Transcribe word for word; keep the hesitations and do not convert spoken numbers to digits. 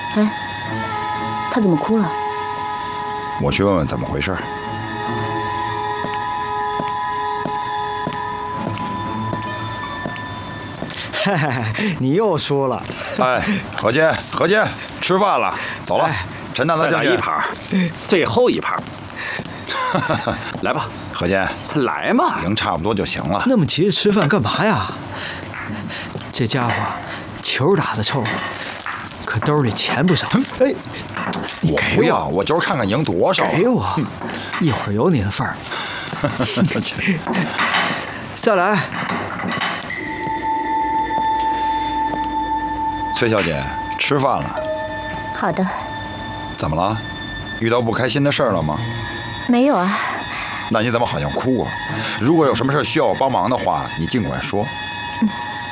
哎，他怎么哭了？ 我去问问怎么回事。 嘿嘿，你又输了。 哎，何坚，何坚，吃饭了，走了。哎、陈大大将军， 一盘，最后一盘。来吧， 何坚， 来嘛， 赢差不多就行了。 那么急着吃饭干嘛呀？这家伙球打得臭，可兜里钱不少。哎，你给我不要，我就是看看赢多少。 给我，一会儿有你的份儿。再来。 崔小姐，吃饭了。 好的。 怎么了？遇到不开心的事儿了吗？ 没有啊。 那你怎么好像哭啊？如果有什么事需要我帮忙的话，你尽管说。